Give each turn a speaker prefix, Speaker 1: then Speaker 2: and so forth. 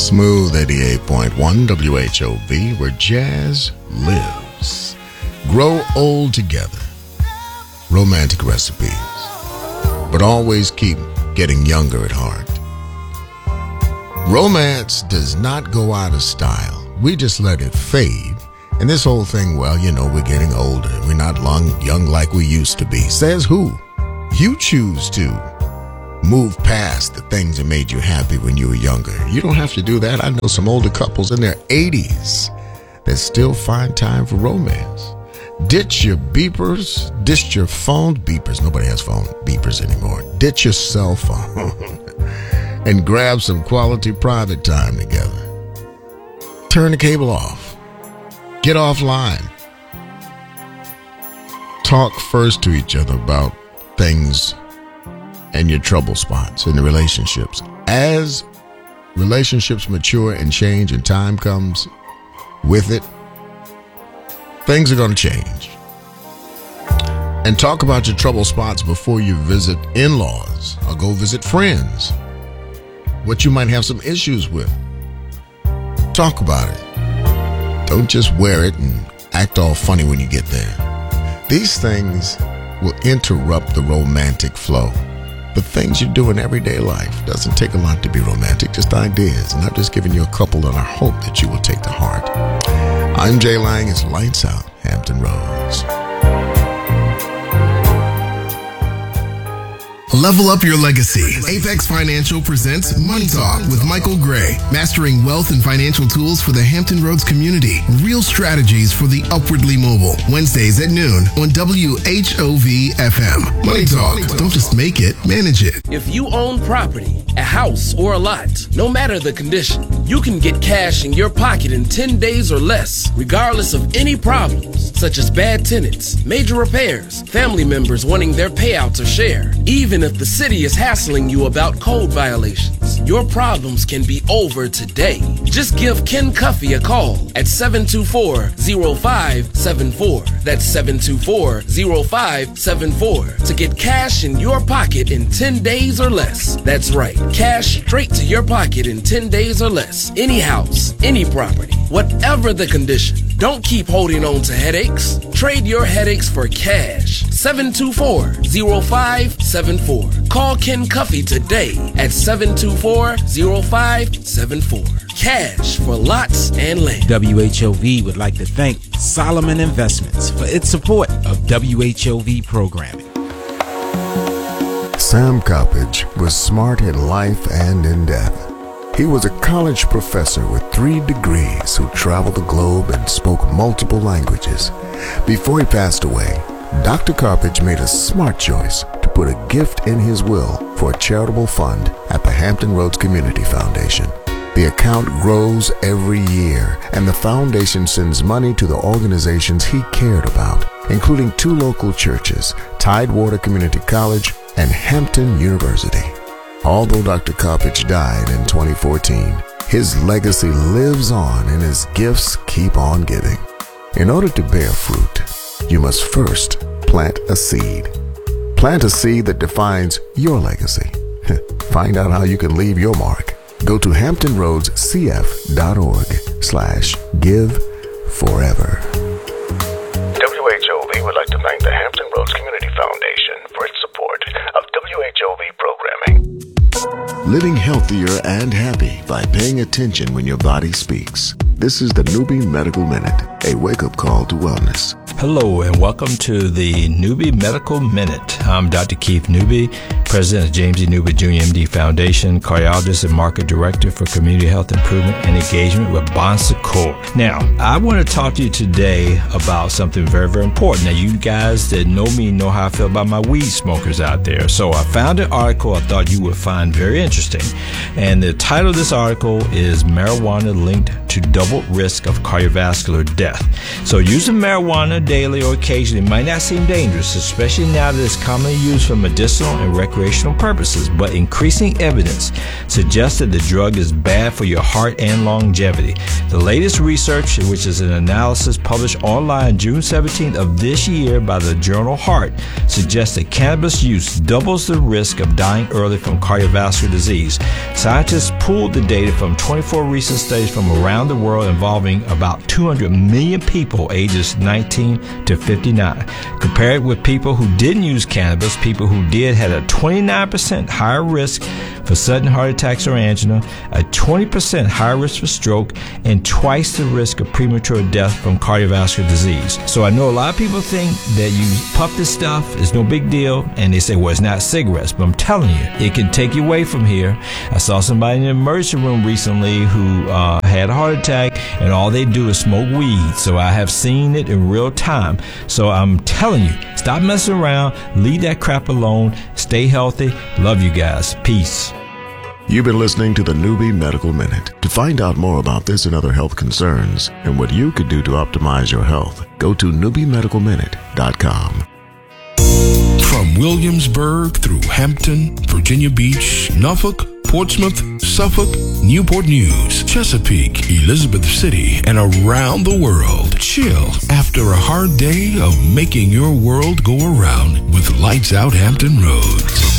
Speaker 1: Smooth 88.1 WHOV, where jazz lives. Grow old together. Romantic recipes. But always keep getting younger at heart. Romance does not go out of style. We just let it fade. And this whole thing, well, we're getting older. We're not young like we used to be. Says who? You choose to move past the things that made you happy when you were younger. You don't have to do that. I know some older couples in their 80s that still find time for romance. Ditch your beepers, ditch your phone beepers. Nobody has phone beepers anymore. Ditch your cell phone and grab some quality private time together. Turn the cable off. Get offline. Talk first to each other about things and your trouble spots in the relationships. As relationships mature and change and time comes with it, things are going to change. And talk about your trouble spots before you visit in-laws or go visit friends. What you might have some issues with. Talk about it. Don't just wear it and act all funny when you get there. These things will interrupt the romantic flow. The things you do in everyday life doesn't take a lot to be romantic, just ideas. And I'm just giving you a couple that I hope that you will take to heart. I'm Jay Lang. It's Lights Out, Hampton Roads.
Speaker 2: Level up your legacy. Apex Financial presents Money Talk with Michael Gray. Mastering wealth and financial tools for the Hampton Roads community. Real strategies for the upwardly mobile. Wednesdays at noon on WHOV FM. Money Talk. Don't just make it, manage it.
Speaker 3: If you own property, a house or a lot, no matter the condition, you can get cash in your pocket in 10 days or less, regardless of any problems, such as bad tenants, major repairs, family members wanting their payouts or share. Even if the city is hassling you about code violations, your problems can be over today. Just give Ken Cuffey a call at 724-0574. That's 724-0574 to get cash in your pocket in 10 days or less. That's right, cash straight to your pocket in 10 days or less. Any house, any property, whatever the condition. Don't keep holding on to headaches. Trade your headaches for cash. 724-0574. Call Ken Cuffey today at 724-0574. Cash for lots and land.
Speaker 4: WHOV would like to thank Solomon Investments for its support of WHOV programming.
Speaker 1: Sam Coppage was smart in life and in death. He was a college professor with 3 degrees who traveled the globe and spoke multiple languages. Before he passed away, Dr. Coppage made a smart choice to put a gift in his will for a charitable fund at the Hampton Roads Community Foundation. The account grows every year, and the foundation sends money to the organizations he cared about, including 2 local churches, Tidewater Community College and Hampton University. Although Dr. Coppage died in 2014, his legacy lives on and his gifts keep on giving. In order to bear fruit, you must first plant a seed. Plant a seed that defines your legacy. Find out how you can leave your mark. Go to hamptonroadscf.org/give-forever. WHOV would like to thank the Hampton Roads Community Foundation for its support of WHOV programming. Living healthier and happy by paying attention when your body speaks. This is the Newbie Medical Minute, a wake-up call to wellness.
Speaker 5: Hello and welcome to the Newbie Medical Minute. I'm Dr. Keith Newbie, President of James E. Newbie Jr. MD Foundation, cardiologist and market director for community health improvement and engagement with Bon Secours. Now, I want to talk to you today about something very, very important. Now, you guys that know me know how I feel about my weed smokers out there. So I found an article I thought you would find very interesting. And the title of this article is Marijuana Linked to Double Risk of Cardiovascular Death. death. So using marijuana daily or occasionally might not seem dangerous, especially now that it's commonly used for medicinal and recreational purposes, but increasing evidence suggests that the drug is bad for your heart and longevity. The latest research, which is an analysis published online June 17th of this year by the journal Heart, suggests that cannabis use doubles the risk of dying early from cardiovascular disease. Scientists pooled the data from 24 recent studies from around the world involving about 200 million people ages 19 to 59. Compared with people who didn't use cannabis, people who did had a 29% higher risk for sudden heart attacks or angina, a 20% higher risk for stroke, and twice the risk of premature death from cardiovascular disease. So I know a lot of people think that you puff this stuff, it's no big deal, and they say, well, it's not cigarettes, but I'm telling you, it can take you away from here. I saw somebody in the emergency room recently who had a heart attack, and all they do is smoke weed. So I have seen it in real time. So I'm telling you, stop messing around, leave that crap alone, stay healthy. Love you guys. Peace.
Speaker 1: You've been listening to the Newbie Medical Minute. To find out more about this and other health concerns and what you could do to optimize your health, go to newbiemedicalminute.com.
Speaker 2: From Williamsburg through Hampton, Virginia Beach, Norfolk, Portsmouth, Suffolk, Newport News, Chesapeake, Elizabeth City, and around the world. Chill after a hard day of making your world go around with Lights Out Hampton Roads.